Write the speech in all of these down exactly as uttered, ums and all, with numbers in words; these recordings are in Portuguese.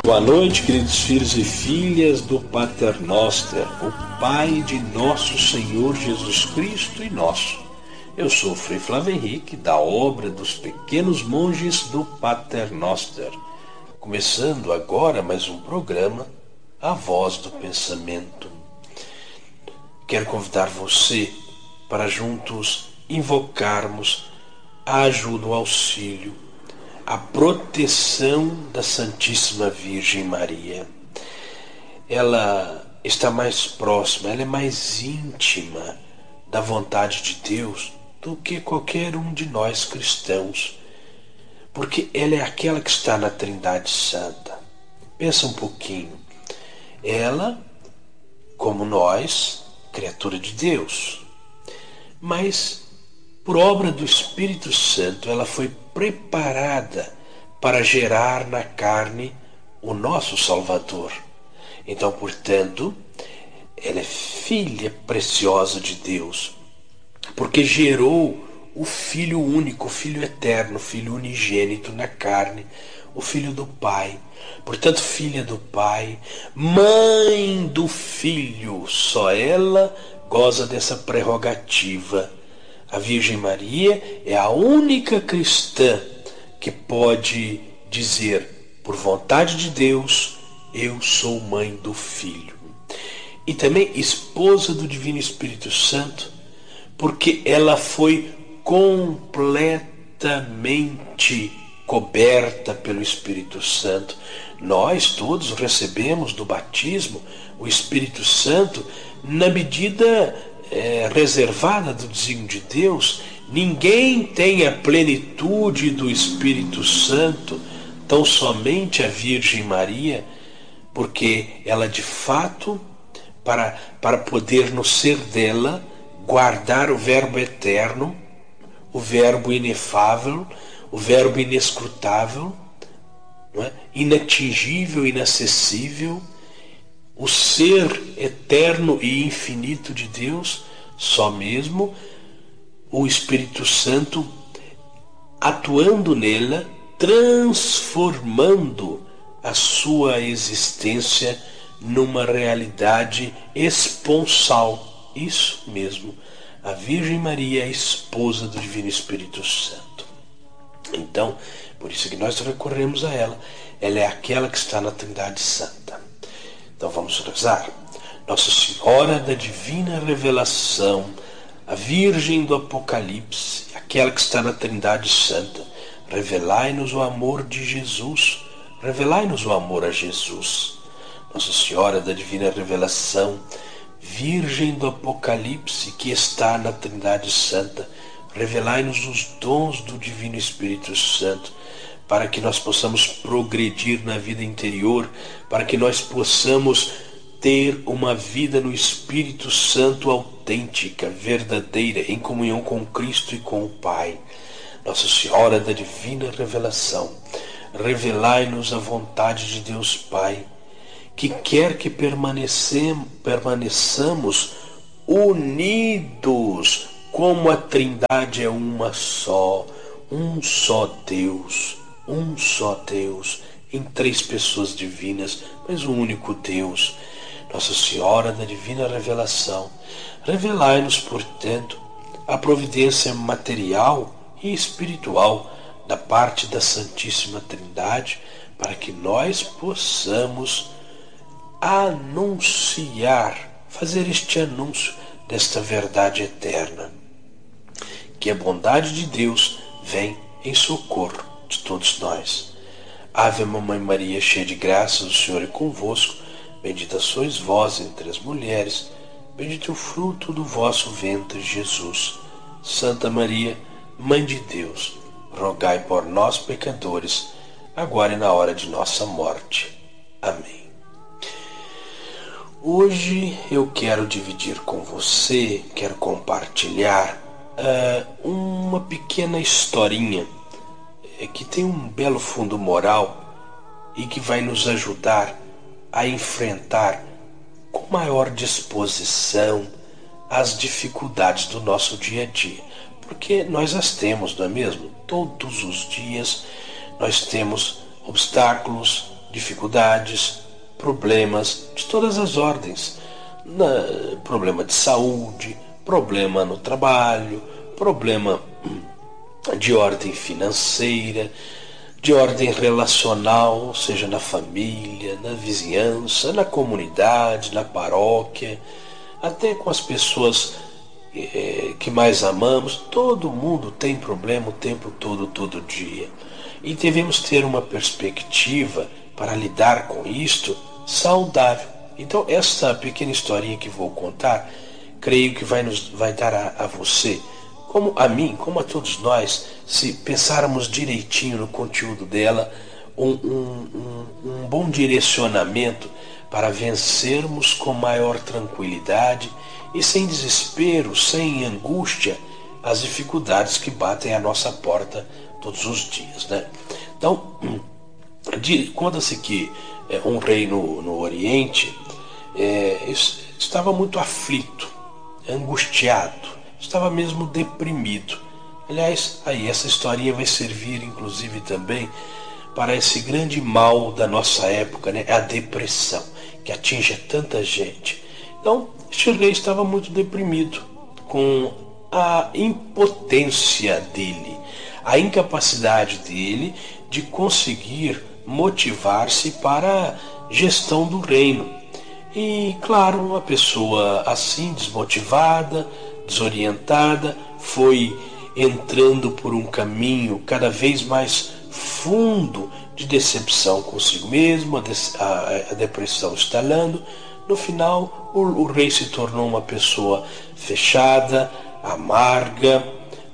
Boa noite, queridos filhos e filhas do Pater Noster, o Pai de nosso Senhor Jesus Cristo e nosso. Eu sou o Frei Flávio Henrique, da obra dos Pequenos Monges do Pater Noster. Começando agora mais um programa, A Voz do Pensamento. Quero convidar você para juntos invocarmos a ajuda, o auxílio, a proteção da Santíssima Virgem Maria. Ela está mais próxima, ela é mais íntima da vontade de Deus do que qualquer um de nós cristãos, porque ela é aquela que está na Trindade Santa. Pensa um pouquinho. Ela, como nós, criatura de Deus, mas por obra do Espírito Santo, ela foi preparada para gerar na carne o nosso Salvador. Então, portanto, ela é filha preciosa de Deus, porque gerou o Filho único, o Filho eterno, o Filho unigênito na carne, o Filho do Pai. Portanto, filha do Pai, mãe do Filho, só ela goza dessa prerrogativa. A Virgem Maria é a única cristã que pode dizer, por vontade de Deus, eu sou mãe do Filho. E também esposa do Divino Espírito Santo, porque ela foi completamente coberta pelo Espírito Santo. Nós todos recebemos do batismo o Espírito Santo na medida É, reservada do desígnio de Deus. Ninguém tem a plenitude do Espírito Santo, tão somente a Virgem Maria, porque ela de fato, para, para poder no ser dela guardar o Verbo eterno, o Verbo inefável, o Verbo inescrutável, não é? Inatingível, inacessível, o ser eterno e infinito de Deus, só mesmo o Espírito Santo atuando nela, transformando a sua existência numa realidade esponsal. Isso mesmo, a Virgem Maria é a esposa do Divino Espírito Santo. Então, por isso que nós recorremos a ela. Ela é aquela que está na Trindade Santa. Então vamos rezar. Nossa Senhora da Divina Revelação, a Virgem do Apocalipse, aquela que está na Trindade Santa, revelai-nos o amor de Jesus, revelai-nos o amor a Jesus. Nossa Senhora da Divina Revelação, Virgem do Apocalipse, que está na Trindade Santa, revelai-nos os dons do Divino Espírito Santo, para que nós possamos progredir na vida interior, para que nós possamos ter uma vida no Espírito Santo autêntica, verdadeira, em comunhão com Cristo e com o Pai. Nossa Senhora da Divina Revelação, revelai-nos a vontade de Deus Pai, que quer que permaneçamos unidos, como a Trindade é uma só, um só Deus. Um só Deus, em três pessoas divinas, mas um único Deus. Nossa Senhora da Divina Revelação, revelai-nos, portanto, a providência material e espiritual da parte da Santíssima Trindade, para que nós possamos anunciar, fazer este anúncio desta verdade eterna. Que a bondade de Deus vem em socorro de todos nós. Ave Mamãe Maria, cheia de graça, o Senhor é convosco. Bendita sois vós entre as mulheres, bendito é o fruto do vosso ventre, Jesus. Santa Maria, Mãe de Deus, rogai por nós, pecadores, agora e na hora de nossa morte. Amém. Hoje eu quero dividir com você, quero compartilhar uh, uma pequena historinha que tem um belo fundo moral e que vai nos ajudar a enfrentar com maior disposição as dificuldades do nosso dia a dia, porque nós as temos, não é mesmo? Todos os dias nós temos obstáculos, dificuldades, problemas de todas as ordens, na, problema de saúde, problema no trabalho, problema de ordem financeira, de ordem relacional, seja na família, na vizinhança, na comunidade, na paróquia, até com as pessoas eh, que mais amamos. Todo mundo tem problema o tempo todo, todo dia. E devemos ter uma perspectiva para lidar com isto saudável. Então, esta pequena historinha que vou contar, creio que vai, nos, vai dar a, a você, como a mim, como a todos nós, se pensarmos direitinho no conteúdo dela, um, um, um, um bom direcionamento para vencermos com maior tranquilidade e sem desespero, sem angústia, as dificuldades que batem à nossa porta todos os dias, né? Então, conta-se que é, um rei no, no Oriente é, estava muito aflito, angustiado, estava mesmo deprimido. Aliás, aí essa historinha vai servir inclusive também para esse grande mal da nossa época, né? A depressão, que atinge tanta gente. Então, este rei estava muito deprimido, com a impotência dele, a incapacidade dele de conseguir motivar-se para a gestão do reino. E, claro, uma pessoa assim, desmotivada, desorientada, foi entrando por um caminho cada vez mais fundo de decepção consigo mesmo, a, de, a, a depressão instalando. No final, o, o rei se tornou uma pessoa fechada, amarga,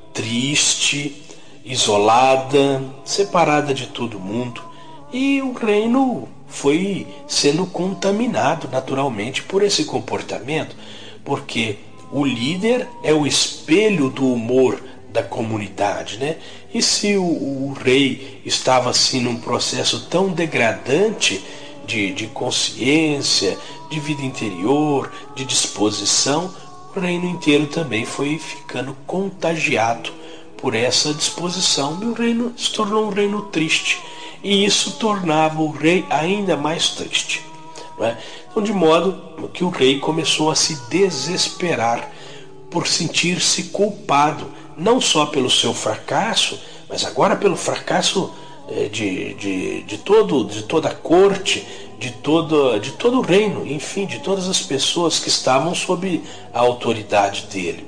triste, isolada, separada de todo mundo, e o reino foi sendo contaminado naturalmente por esse comportamento, porque o líder é o espelho do humor da comunidade, né? E se o, o rei estava assim num processo tão degradante de, de consciência, de vida interior, de disposição, o reino inteiro também foi ficando contagiado por essa disposição, e o reino se tornou um reino triste, e isso tornava o rei ainda mais triste, não é? Então, de modo que o rei começou a se desesperar por sentir-se culpado, não só pelo seu fracasso, mas agora pelo fracasso de, de, de, todo, de toda a corte, de todo, de todo o reino, enfim, de todas as pessoas que estavam sob a autoridade dele.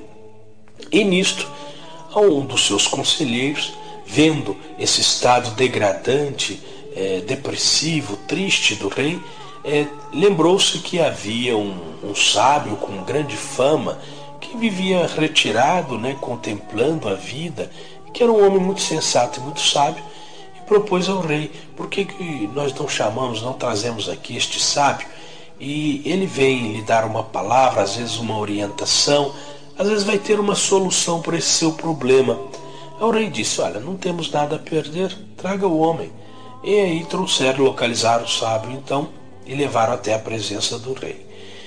E nisto, um dos seus conselheiros, vendo esse estado degradante, é, depressivo, triste do rei, é, lembrou-se que havia um, um sábio com grande fama que vivia retirado, né, contemplando a vida, que era um homem muito sensato e muito sábio, e propôs ao rei: por que, que nós não chamamos, não trazemos aqui este sábio, e ele vem lhe dar uma palavra, às vezes uma orientação, às vezes vai ter uma solução para esse seu problema. O rei disse: olha, não temos nada a perder, traga o homem. E aí trouxeram, localizaram o sábio então e levaram até a presença do rei.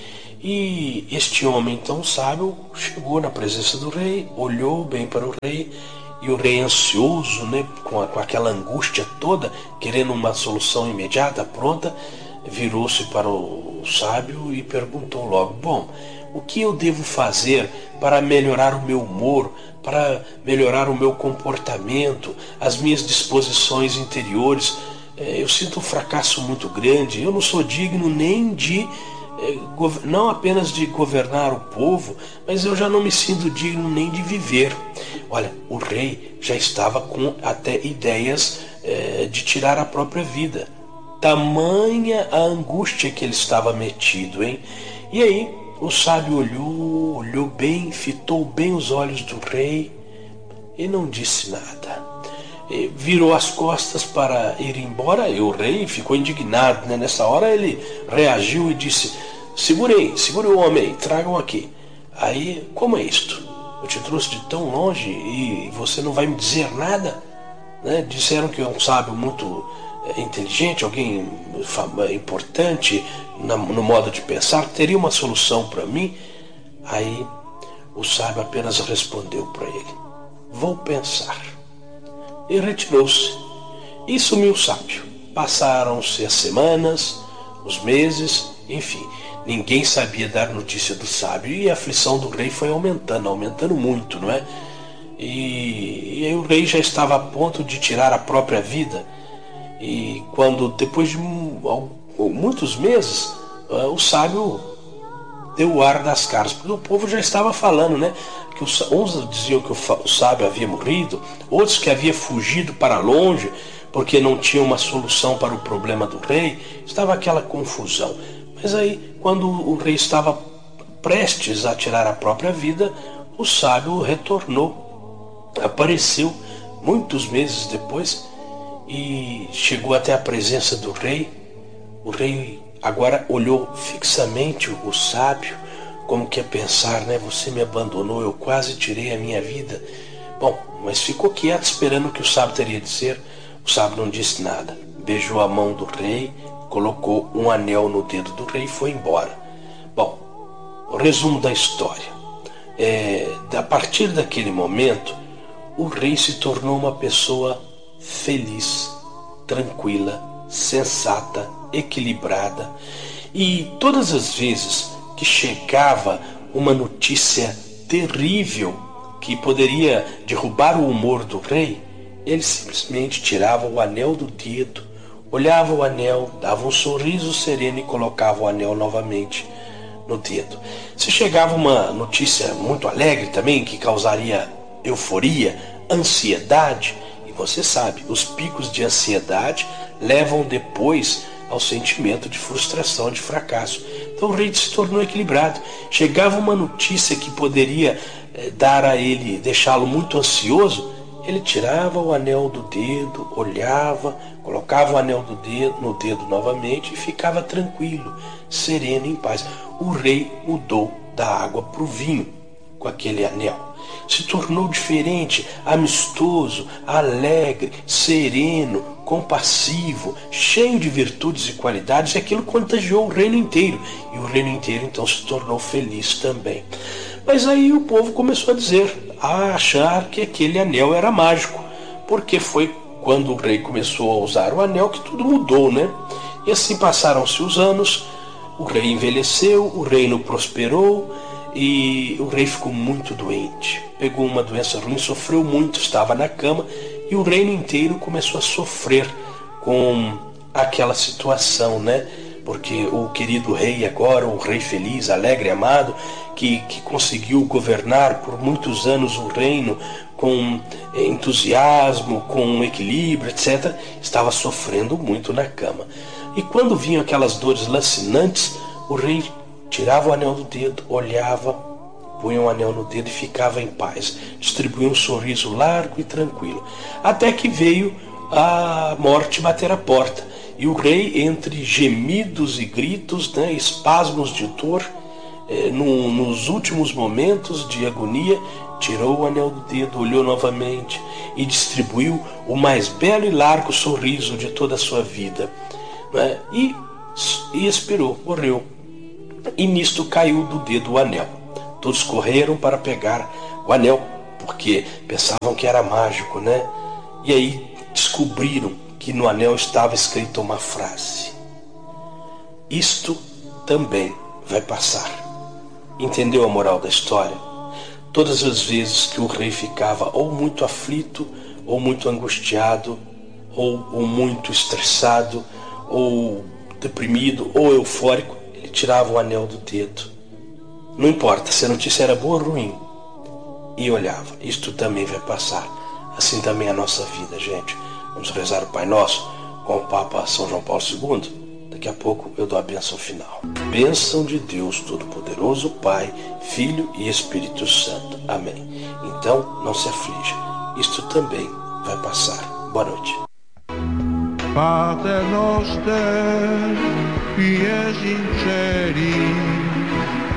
E este homem então sábio chegou na presença do rei, olhou bem para o rei, e o rei, ansioso, né, com, a, com aquela angústia toda, querendo uma solução imediata, pronta, virou-se para o sábio e perguntou logo: bom, o que eu devo fazer para melhorar o meu humor, para melhorar o meu comportamento, as minhas disposições interiores? Eu sinto um fracasso muito grande, eu não sou digno nem de, não apenas de governar o povo, mas eu já não me sinto digno nem de viver. Olha, o rei já estava com até ideias é, de tirar a própria vida. Tamanha a angústia que ele estava metido, hein? E aí, o sábio olhou, olhou bem, fitou bem os olhos do rei e não disse nada. E virou as costas para ir embora, e o rei ficou indignado, né? Nessa hora ele reagiu e disse: segurei, segure o homem, tragam aqui. Aí, como é isto? Eu te trouxe de tão longe e você não vai me dizer nada? Né? Disseram que é um sábio muito é, inteligente, alguém importante no modo de pensar, teria uma solução para mim. Aí o sábio apenas respondeu para ele: vou pensar. E retirou-se e sumiu o sábio. passaram-se as semanas, os meses, enfim, ninguém sabia dar notícia do sábio, e a aflição do rei foi aumentando, aumentando muito, não é? E, e aí o rei já estava a ponto de tirar a própria vida, e quando, depois de muitos meses, o sábio deu o ar das caras, porque o povo já estava falando, né? Que os, uns diziam que o, o sábio havia morrido, outros que havia fugido para longe, porque não tinha uma solução para o problema do rei. Estava aquela confusão. Mas aí, quando o rei estava prestes a tirar a própria vida, o sábio retornou, apareceu muitos meses depois e chegou até a presença do rei. O rei agora olhou fixamente o sábio, como que a pensar, né? Você me abandonou, eu quase tirei a minha vida. Bom, mas ficou quieto esperando o que o sábio teria a dizer. O sábio não disse nada. Beijou a mão do rei, colocou um anel no dedo do rei e foi embora. Bom, o resumo da história. É, a partir daquele momento, o rei se tornou uma pessoa feliz, tranquila, sensata, equilibrada, e todas as vezes que chegava uma notícia terrível que poderia derrubar o humor do rei, ele simplesmente tirava o anel do dedo, olhava o anel, dava um sorriso sereno e colocava o anel novamente no dedo. Se chegava uma notícia muito alegre também, que causaria euforia, ansiedade, e você sabe, os picos de ansiedade levam depois ao sentimento de frustração, de fracasso. Então o rei se tornou equilibrado. Chegava uma notícia que poderia eh, dar a ele, deixá-lo muito ansioso, ele tirava o anel do dedo, olhava, colocava o anel do dedo, no dedo novamente e ficava tranquilo, sereno, em paz. O rei mudou da água para o vinho com aquele anel. Se tornou diferente, amistoso, alegre, sereno, compassivo, cheio de virtudes e qualidades, e aquilo contagiou o reino inteiro. E o reino inteiro então se tornou feliz também. Mas aí o povo começou a dizer, a achar que aquele anel era mágico, porque foi quando o rei começou a usar o anel que tudo mudou, né? E assim passaram-se os anos, o rei envelheceu, o reino prosperou, e o rei ficou muito doente. Pegou uma doença ruim, sofreu muito, estava na cama, e o reino inteiro começou a sofrer com aquela situação, né? Porque o querido rei agora, o rei feliz, alegre, amado, que, que conseguiu governar por muitos anos o reino com entusiasmo, com equilíbrio, etcétera, estava sofrendo muito na cama. E quando vinham aquelas dores lacinantes, o rei tirava o anel do dedo, olhava, punha um anel no dedo e ficava em paz. Distribuía um sorriso largo e tranquilo. Até que veio a morte bater a porta. E o rei, entre gemidos e gritos, né, espasmos de dor, eh, no, nos últimos momentos de agonia, tirou o anel do dedo, olhou novamente e distribuiu o mais belo e largo sorriso de toda a sua vida. Né, e, e expirou, morreu. E nisto caiu do dedo o anel. Todos correram para pegar o anel, porque pensavam que era mágico, né? E aí descobriram que no anel estava escrita uma frase: isto também vai passar. Entendeu a moral da história? Todas as vezes que o rei ficava ou muito aflito, ou muito angustiado, ou, ou muito estressado, ou deprimido, ou eufórico, ele tirava o anel do dedo. Não importa se a notícia era boa ou ruim, e olhava, isto também vai passar. Assim também é a nossa vida, gente. Vamos rezar o Pai Nosso com o Papa São João Paulo segundo. Daqui a pouco eu dou a bênção final. Bênção de Deus Todo-Poderoso, Pai, Filho e Espírito Santo. Amém. Então, não se aflija. Isto também vai passar. Boa noite. Pater noster, qui es in celis,